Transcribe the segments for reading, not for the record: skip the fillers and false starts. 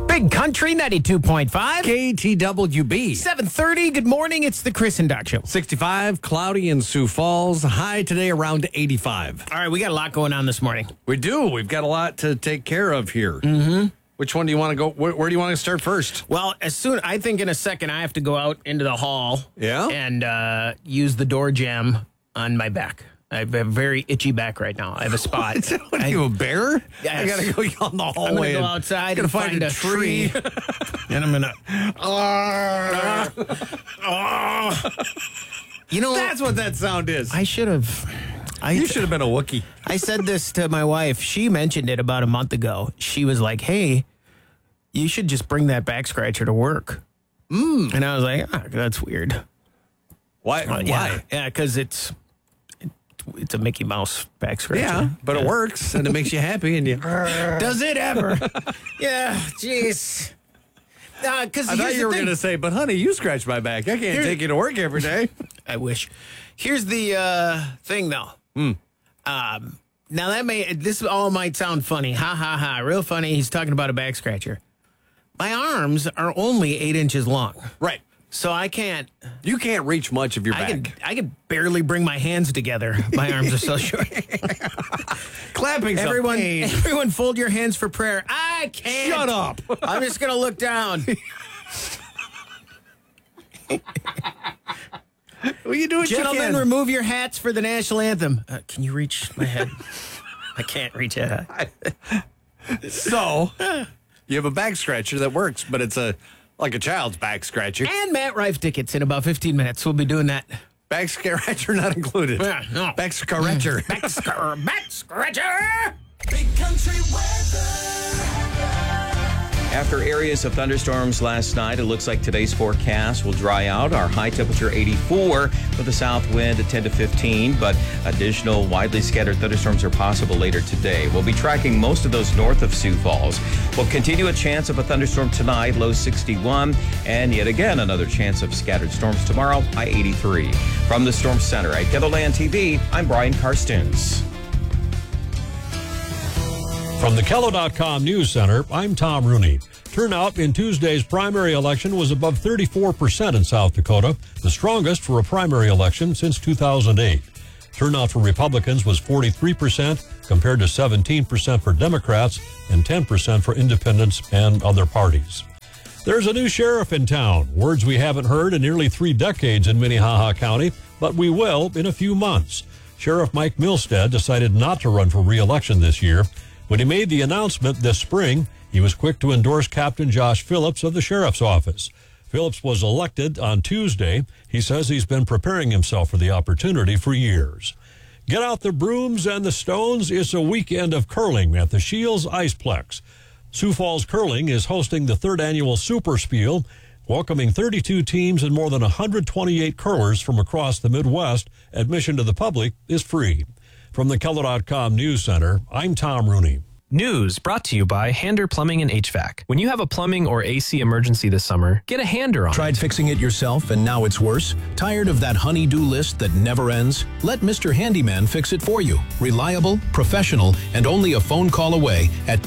Big Country 92.5. KTWB. 7:30. Good morning. It's the Chris and Doc Show. 65, cloudy in Sioux Falls. High today around 85. All right, we got a lot going on this morning. We do. We've got a lot to take care of here. Mm-hmm. Which one do you want to go? Where do you want to start first? Well, I think in a second I have to go out into the hall. Yeah? And use the door jamb on my back. I have a very itchy back right now. I have a spot. What are you, a bear? Yes. I got to go on the hallway. I'm going to go outside and find a tree. And I'm going to... You know... That's what that sound is. I should have... You should have been a Wookiee. I said this to my wife. She mentioned it about a month ago. She was like, hey, you should just bring that back scratcher to work. And I was like, that's weird. Why? Why? Yeah, because it's a Mickey Mouse back scratcher. Yeah, but it works, and it makes you happy. And you Does it ever? Yeah, jeez. I thought you were going to say, but honey, you scratch my back. I can't take you to work every day. I wish. Here's the thing, though. Now, this all might sound funny. Ha, ha, ha. Real funny. He's talking about a back scratcher. My arms are only 8 inches long. Right. So I can't... You can't reach much of your back. I can barely bring my hands together. My arms are so short. Clapping's everyone fold your hands for prayer. I can't. Shut up. I'm just going to look down. Well, you do what Gentlemen, you can. remove your hats for the national anthem. Can you reach my head? I can't reach it. So, you have a back scratcher that works, but it's like a child's back scratcher. And Matt Rife tickets in about 15 minutes. We'll be doing that. Back scratcher not included. Yeah, no. Back scratcher. Back scratcher. Big Country weather. After areas of thunderstorms last night, it looks like today's forecast will dry out. Our high temperature 84 with a south wind at 10 to 15, but additional widely scattered thunderstorms are possible later today. We'll be tracking most of those north of Sioux Falls. We'll continue a chance of a thunderstorm tonight, low 61, and yet again another chance of scattered storms tomorrow, high 83. From the Storm Center at KELOLAND TV, I'm Brian Karstens. From the KELO.com News Center, I'm Tom Rooney. Turnout in Tuesday's primary election was above 34% in South Dakota, the strongest for a primary election since 2008. Turnout for Republicans was 43% compared to 17% for Democrats and 10% for independents and other parties. There's a new sheriff in town, words we haven't heard in nearly 3 decades in Minnehaha County, but we will in a few months. Sheriff Mike Milstead decided not to run for re-election this year. When he made the announcement this spring, he was quick to endorse Captain Josh Phillips of the Sheriff's Office. Phillips was elected on Tuesday. He says he's been preparing himself for the opportunity for years. Get out the brooms and the stones. It's a weekend of curling at the Shields Iceplex. Sioux Falls Curling is hosting the 3rd annual Super Spiel, welcoming 32 teams and more than 128 curlers from across the Midwest. Admission to the public is free. From the KELO.com News Center, I'm Tom Rooney. News brought to you by Hander Plumbing and HVAC. When you have a plumbing or AC emergency this summer, get a Hander on Tried it. fixing it yourself and now it's worse? Tired of that honey-do list that never ends? Let Mr. Handyman fix it for you. Reliable, professional, and only a phone call away at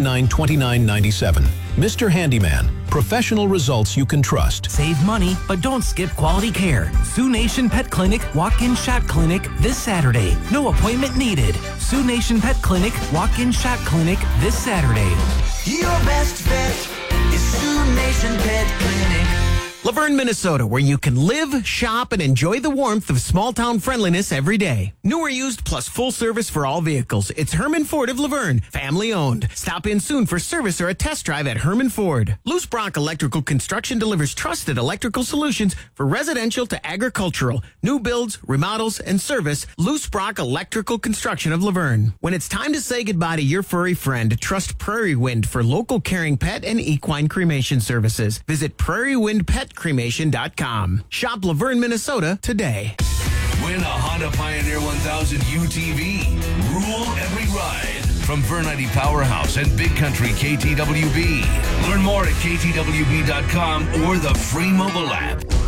299-2997. Mr. Handyman. Professional results you can trust. Save money, but don't skip quality care. Sioux Nation Pet Clinic Walk-In Shot Clinic this Saturday. No appointment needed. Sioux Nation Pet Clinic Walk-In Shot Clinic this Saturday. Your best bet is Sioux Nation Pet Clinic. Laverne, Minnesota, where you can live, shop, and enjoy the warmth of small-town friendliness every day. New or used, plus full service for all vehicles. It's Herman Ford of Laverne, family-owned. Stop in soon for service or a test drive at Herman Ford. Loose Brock Electrical Construction delivers trusted electrical solutions for residential to agricultural, new builds, remodels, and service. Loose Brock Electrical Construction of Laverne. When it's time to say goodbye to your furry friend, trust Prairie Wind for local caring pet and equine cremation services. Visit prairiewindpetcremation.com. Shop Laverne, Minnesota today. Win a Honda Pioneer 1000 UTV. Rule every ride. From Vernity Powerhouse and Big Country KTWB. Learn more at ktwb.com or the free mobile app.